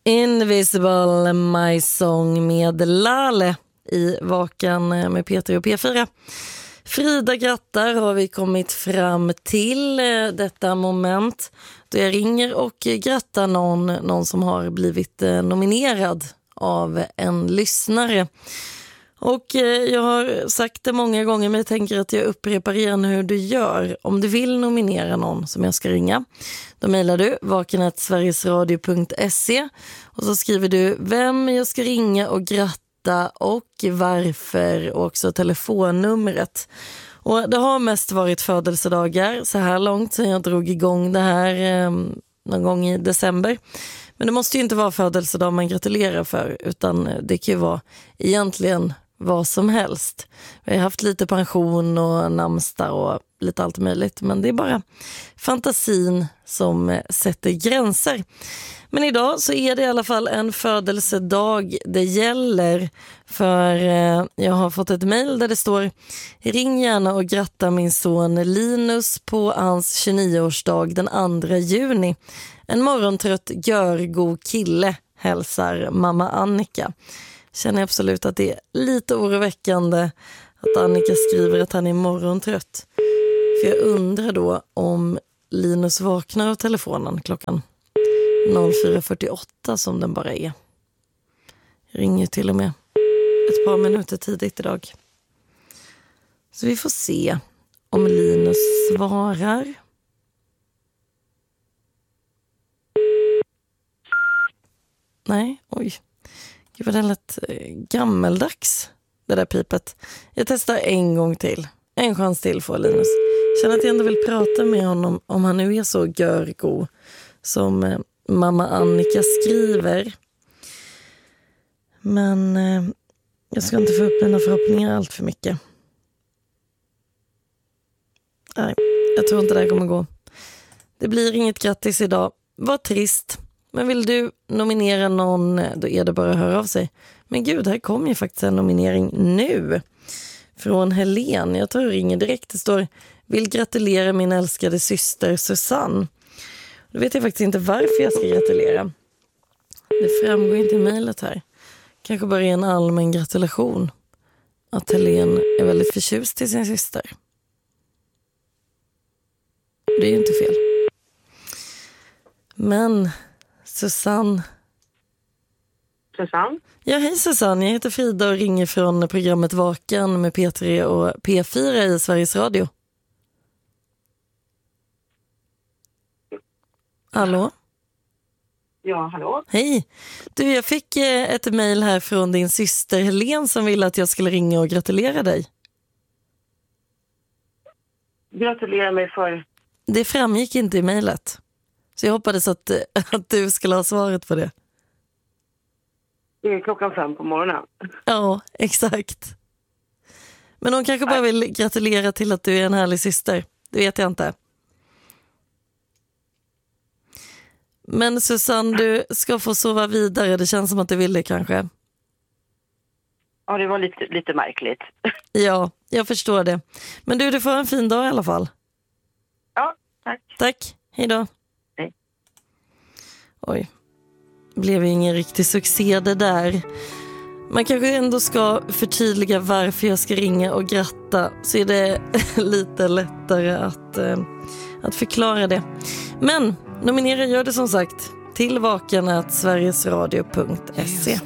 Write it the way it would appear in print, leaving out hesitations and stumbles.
Invisible, My Song med Lale i Vakan med Peter och P4. Frida grattar har vi kommit fram till detta moment då jag ringer och grattar någon som har blivit nominerad av en lyssnare. Och jag har sagt det många gånger, men jag tänker att jag upprepar igen hur du gör. Om du vill nominera någon som jag ska ringa, då mejlar du vaken@sverigesradio.se och så skriver du vem jag ska ringa och gratta och varför och också telefonnumret. Och det har mest varit födelsedagar så här långt sedan jag drog igång det här någon gång i december. Men det måste ju inte vara födelsedag man gratulerar för, utan det kan ju vara egentligen vad som helst. Vi har haft lite pension och namnsdag och lite allt möjligt, men det är bara fantasin som sätter gränser. Men idag så är det i alla fall en födelsedag det gäller, för jag har fått ett mejl där det står: ring gärna och gratta min son Linus på hans 29-årsdag den 2 juni. En morgontrött görgod kille, hälsar mamma Annika. Känner absolut att det är lite oroväckande att Annika skriver att han är morgontrött. För jag undrar då om Linus vaknar av telefonen klockan 04.48 som den bara är. Ringer till och med ett par minuter tidigt idag. Så vi får se om Linus svarar. Nej, oj. Gud vad det lät gammeldags, det där pipet. Jag testar en gång till. En chans till för Linus. Känner att jag ändå vill prata med honom om han nu är så görgo som mamma Annika skriver. Men jag ska inte få upp mina förhoppningar allt för mycket. Nej, jag tror inte det här kommer gå. Det blir inget grattis idag. Vad trist. Men vill du nominera någon, då är det bara att höra av sig. Men gud, här kommer ju faktiskt en nominering nu. Från Helen. Jag tar och ringer direkt. Det står: vill gratulera min älskade syster Susanne. Då vet jag faktiskt inte varför jag ska gratulera. Det framgår inte i mejlet här. Kanske bara är en allmän gratulation. Att Helen är väldigt förtjust till sin syster. Det är ju inte fel. Men Susanne. Susanne? Ja, hej Susanne. Jag heter Frida och ringer från programmet Vakan med P3 och P4 i Sveriges Radio. Hallå? Ja, hallå? Hej. Du, jag fick ett mejl här från din syster Helen som ville att jag skulle ringa och gratulera dig. Gratulera mig för... Det framgick inte i mejlet. Så jag hoppades att du skulle ha svaret på det. Det är 5:00 på morgonen. Ja, exakt. Men hon kanske bara vill gratulera till att du är en härlig syster. Det vet jag inte. Men Susanne, du ska få sova vidare. Det känns som att du vill det kanske. Ja, det var lite märkligt. Ja, jag förstår det. Men du får en fin dag i alla fall. Ja, tack. Tack, hej då. Hej. Oj, blev ju ingen riktig succé det där. Man kanske ändå ska förtydliga varför jag ska ringa och gratta, så är det lite lättare att förklara det. Men nominera gör det som sagt till vaken@sverigesradio.se.